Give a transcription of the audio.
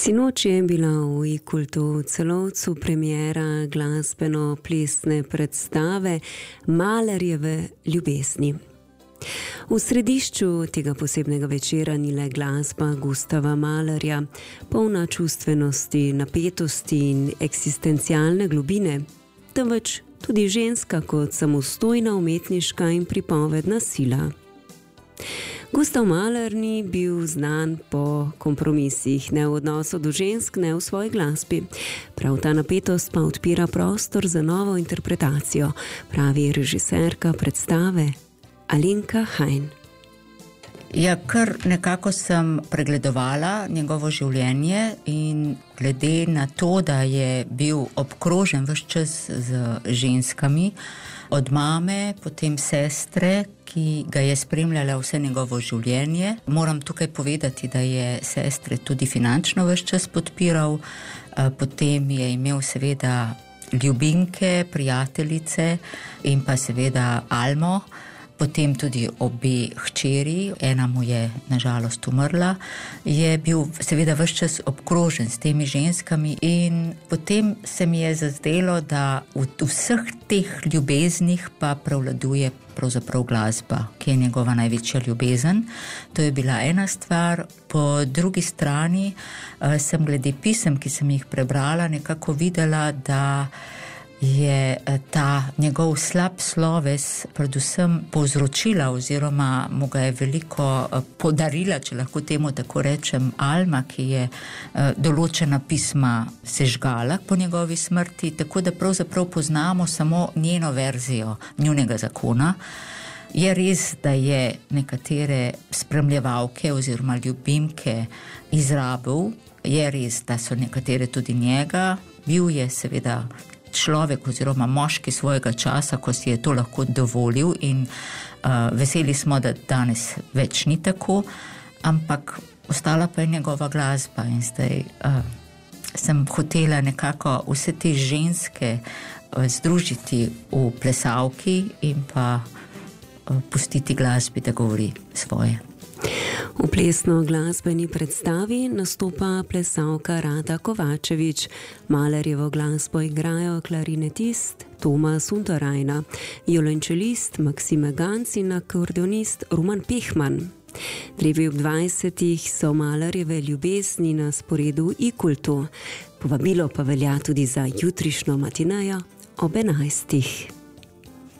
Sinoči je bila v Ikultu v Celovcu premiera glasbeno-plesne predstave Malerjeve ljubezni. V središču tega posebnega večera ni le glasba Gustava Mahlerja, polna čustvenosti, napetosti in eksistencialne globine, temveč tudi ženska kot samostojna umetniška in pripovedna sila. Gustav Mahler ni bil znan po kompromisih, ne v odnosu do žensk, ne v svoji glasbi. Prav ta napetost pa odpira prostor za novo interpretacijo, pravi režiserka predstave Alenka Hein. Ja, kar nekako sem pregledovala njegovo življenje in glede na to, da je bil obkrožen ves čas z ženskami, od mame, potem sestre, ki ga je spremljala vse njegovo življenje. Moram tukaj povedati, da je sestre tudi finančno ves čas podpiral, potem je imel seveda ljubimke, prijateljice in pa seveda Almo, potem tudi obe hčeri, ena mu je nažalost umrla, je bil seveda ves čas obkrožen s temi ženskami in potem se mi je zazdelo, da v vseh teh ljubeznih pa prevladuje pravzaprav glasba, ki je njegova največja ljubezen. To je bila ena stvar. Po drugi strani sem glede pisem, ki sem jih prebrala, nekako videla, da je ta njegov slab sloves predvsem povzročila oziroma mu ga je veliko podarila, če lahko temu tako rečem, Alma, ki je določena pisma sežgala po njegovi smrti, tako da pravzaprav poznamo samo njeno verzijo njunega zakona. Je res, da je nekatere spremljevalke oziroma ljubimke izrabil, je res, da so nekatere tudi njega, bil je seveda človek oziroma moški svojega časa, ko si je to lahko dovolil in veseli smo, da danes več ni tako, ampak ostala pa je njegova glasba in zdaj sem hotela nekako vse te ženske združiti v plesalki in pa pustiti glasbi, da govori svoje. V plesno-glasbeni predstavi nastopa plesalka Rada Kovačevič. Mahlerjevo glasbo igrajo klarinetist Tomas Unterreiner, violončelist Maksime Ganz in akordeonist Roman Pehman. Drevi ob 20. so Mahlerjeve ljubezni na sporedu v Ikultu. Povabilo pa velja tudi za jutrišnjo matinejo ob 11.